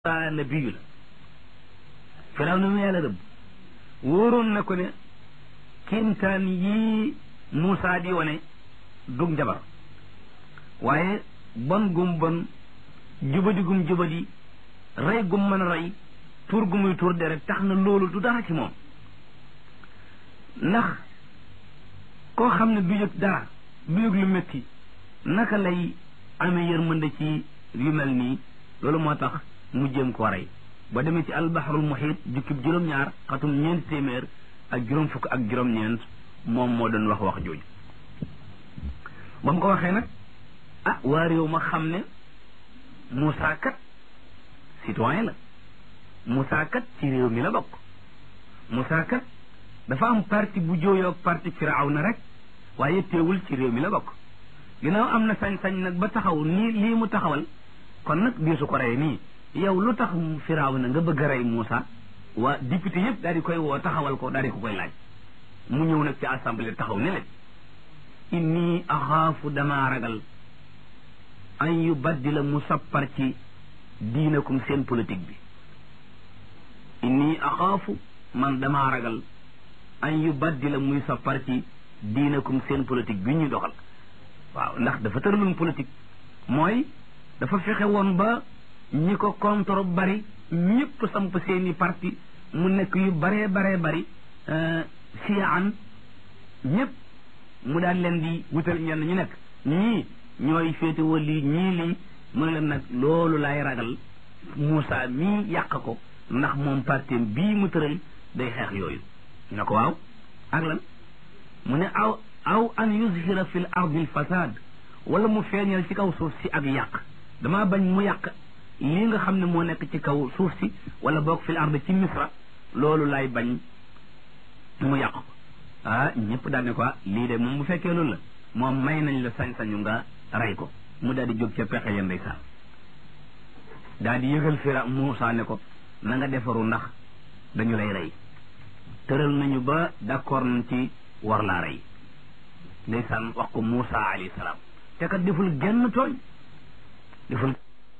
nabiyu la firaw na mu yàlla rëbb wóoroon na ko ne kéemtaan yii Muusaa di wane dug njabar waaye bon gum bon jubadi gum jubadi rey gum mën a rey tuur gu muy tuur deret tax na loolu du dara ci moom ndax koo xam ne du yëg dara du yëg lu métti naka lay amee yërmande ci yu mel nii loolu moo tax mu jéem koo rey ba demee ci albaharul muhit jukkib juróom-ñaar xatum 400 ak juróom fukk ak juróom-ñeent moom moo doon wax jooju ba mu ko waxee nag waa réew ma xam ne Muusaa kat citoyen la Muusaa kat ci réew mi la bokk Muusaa kat dafa am parti bu jooyoog parti Firawna rek waaye teewul ci réew mi la bokk ginnaaw am na sañ-sañ nag ba taxaw nii lii mu taxawal kon nag diisu ko rey nii yow lu tax Firawna nga bëgg a rey Muusaa waa député yëpp daal di koy woo taxawal ko daal di ko koy laaj mu ñëw nag ci assemblée taxaw ne leen inni axaafu damaa ragal an yubaddila mu sappar ci diinakum seen politique bi inni axaafu man damaa ragal an yubaddila muy sappar ci diinakum seen politique bi ñu doxal waaw ndax dafa tëraloon politique mooy dafa fexe woon ba ñi ko contre bari ñëpp samp seeni parti mu nekk yu baree bari siyaan ñëpp mu daan leen di wutal ñenn ñu nekk ñii ñooy féetewoo lii ñii lii mu ne leen nag loolu lay ragal Muusaa mii yàq ko ndax moom partim bii mu tëral day xeex yooyu na ko waaw ak lan mu ne aw an yuzhira fil ardi fasad wala mu feeñal ci kaw suuf si ak yàq dama bañ mu yàq lii nga xam ne moo nekk ci kaw suuf si wala boog fil ardi ci misra loolu lay bañ mu yàq ko ñëpp daal ne ko lii de moom bu fekkee loolu la moom may nañ la sañ-sañu nga rey ko mu daal di jóg ca pexe ya ndeysaan daal di yëgal Muusaa ne ko na nga defaru ndax dañu lay rey tëral nañu ba d'accord nañ ci war laa rey ndeysaan wax ko Muusaa alayhi salaam te kat deful genn tooñ deful